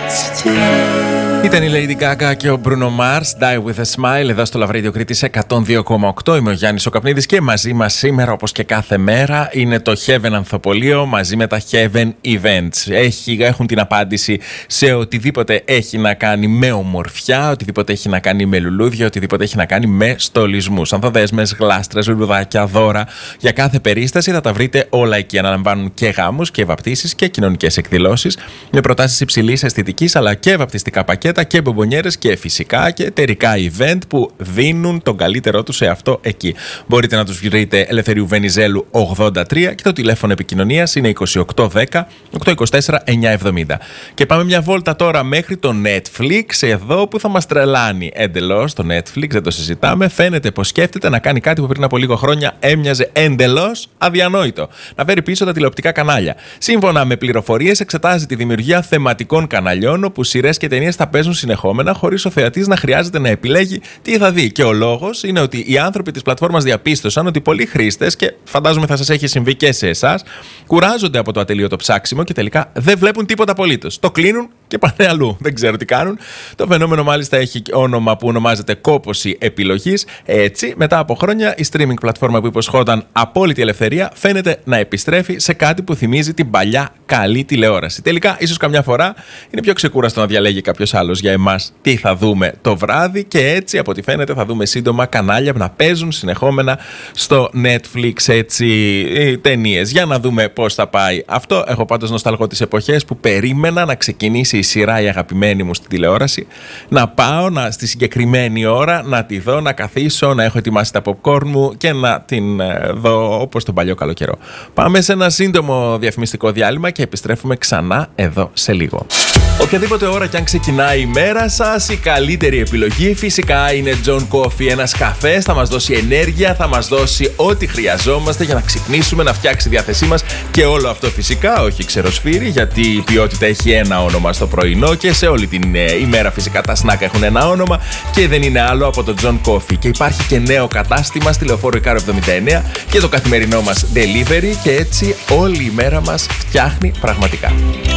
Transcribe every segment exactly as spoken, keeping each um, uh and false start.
Ήταν η Lady Gaga και ο Bruno Mars, Die With A Smile, εδώ στο Love Radio Κρήτης εκατόν δύο κόμμα οκτώ. Είμαι ο Γιάννης ο Καπνίδης και μαζί μας σήμερα, όπως και κάθε μέρα, είναι το Heaven Ανθοπολείο μαζί με τα Heaven Events. Έχει, έχουν την απάντηση σε οτιδήποτε έχει να κάνει με ομορφιά, οτιδήποτε έχει να κάνει με λουλούδια, οτιδήποτε έχει να κάνει με στολισμούς. Ανθοδέσμες, γλάστρες, λουλουδάκια, δώρα. Για κάθε περίσταση θα τα βρείτε όλα εκεί. Αναλαμβάνουν και γάμους και βαπτίσεις και κοινωνικές εκδηλώσεις με προτάσεις υψηλής αισθητικής αλλά και βαπτιστικά πακέτα και μπομπονιέρες και φυσικά και εταιρικά event που δίνουν τον καλύτερό τους σε αυτό εκεί. Μπορείτε να τους βρείτε Ελευθερίου Βενιζέλου ογδόντα τρία και το τηλέφωνο επικοινωνίας είναι είκοσι οκτώ δέκα οκτακόσια είκοσι τέσσερα εννιακόσια εβδομήντα. Και πάμε μια βόλτα τώρα μέχρι το Netflix, εδώ που θα μας τρελάνει εντελώς το Netflix, δεν το συζητάμε. Φαίνεται πως σκέφτεται να κάνει κάτι που πριν από λίγο χρόνια έμοιαζε εντελώς αδιανόητο. Να φέρει πίσω τα τηλεοπτικά κανάλια. Σύμφωνα με πληροφορίες, εξετάζει τη δημιουργία θεματικών καναλιών όπου σειρές και ταινίες θα παίζουν συνεχόμενα, χωρίς ο θεατής να χρειάζεται να επιλέγει τι θα δει. Και ο λόγος είναι ότι οι άνθρωποι της πλατφόρμας διαπίστωσαν ότι πολλοί χρήστες, και φαντάζομαι θα σας έχει συμβεί και σε εσάς, κουράζονται από το ατελείωτο ψάξιμο και τελικά δεν βλέπουν τίποτα απολύτως. Το κλείνουν και πάνε αλλού. Δεν ξέρω τι κάνουν. Το φαινόμενο μάλιστα έχει όνομα που ονομάζεται κόπωση επιλογής. Έτσι, μετά από χρόνια, η streaming πλατφόρμα που υποσχόταν απόλυτη ελευθερία φαίνεται να επιστρέφει σε κάτι που θυμίζει την παλιά καλή τηλεόραση. Τελικά, ίσως καμιά φορά είναι πιο ξεκούραστο να διαλέγει κάποιος άλλος για εμάς τι θα δούμε το βράδυ, και έτσι από ό,τι φαίνεται θα δούμε σύντομα κανάλια να παίζουν συνεχόμενα στο Netflix, έτσι, ταινίες. Για να δούμε πώς θα πάει αυτό. Έχω πάντως νοσταλγώ τις εποχές που περίμενα να ξεκινήσει η σειρά η αγαπημένη μου στην τηλεόραση, να πάω να, στη συγκεκριμένη ώρα να τη δω, να καθίσω, να έχω ετοιμάσει τα popcorn μου και να την ε, δω όπως τον παλιό καλό καιρό. Πάμε σε ένα σύντομο διαφημιστικό διάλειμμα και επιστρέφουμε ξανά εδώ σε λίγο. Οποιαδήποτε ώρα κι αν ξεκινάει η μέρα σας, η καλύτερη επιλογή φυσικά είναι John Coffee. Ένας καφές θα μας δώσει ενέργεια, θα μας δώσει ό,τι χρειαζόμαστε για να ξυπνήσουμε, να φτιάξει η διάθεσή μας, και όλο αυτό φυσικά όχι ξεροσφύρι, γιατί η ποιότητα έχει ένα όνομα στο πρωινό και σε όλη την ημέρα φυσικά τα σνάκ έχουν ένα όνομα και δεν είναι άλλο από το John Coffee. Και υπάρχει και νέο κατάστημα στη Λεωφόρο Ικάρο εβδομήντα εννέα και το καθημερινό μας delivery, και έτσι όλη η μέρα μας φτιάχνει πραγματικά.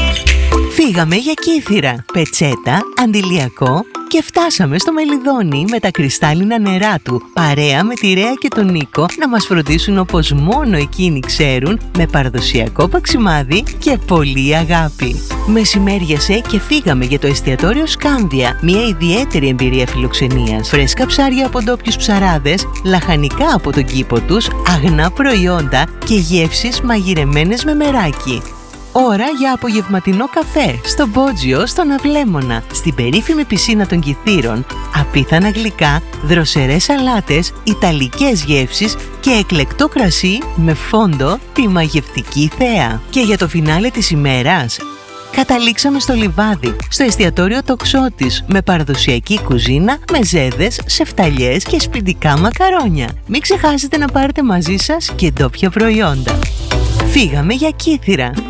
Φύγαμε για Κύθυρα, Πετσέτα, Αντιλιακό και φτάσαμε στο Μελιδόνι με τα κρυστάλλινα νερά του, παρέα με τη Ρέα και τον Νίκο να μας φροντίσουν όπως μόνο εκείνοι ξέρουν, με παραδοσιακό παξιμάδι και πολλή αγάπη. Μεσημέριασε και φύγαμε για το εστιατόριο Σκάνδια, μια ιδιαίτερη εμπειρία φιλοξενίας. Φρέσκα ψάρια από ντόπιους ψαράδες, λαχανικά από τον κήπο τους, αγνά προϊόντα και γεύσεις μαγειρεμένες με μεράκι. Ώρα για απογευματινό καφέ στο Μπότζιο στον Αυλέμονα, στην περίφημη πισίνα των Κιθήρων, απίθανα γλυκά, δροσερές σαλάτες, ιταλικές γεύσεις και εκλεκτό κρασί με φόντο τη μαγευτική θέα. Και για το φινάλε της ημέρας, καταλήξαμε στο Λιβάδι, στο εστιατόριο Τοξότης, με παραδοσιακή κουζίνα, μεζέδες, σεφταλιές και σπιτικά μακαρόνια. Μην ξεχάσετε να πάρετε μαζί σας και ντόπια προϊόντα. Φύγαμε για Κύθυρα.